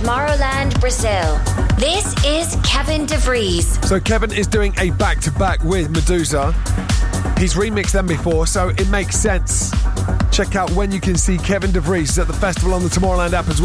Tomorrowland, Brazil. This is Kevin DeVries. So Kevin is doing a back-to-back with Medusa. He's remixed them before, so it makes sense. Check out when you can see Kevin DeVries at the festival on the Tomorrowland app as well.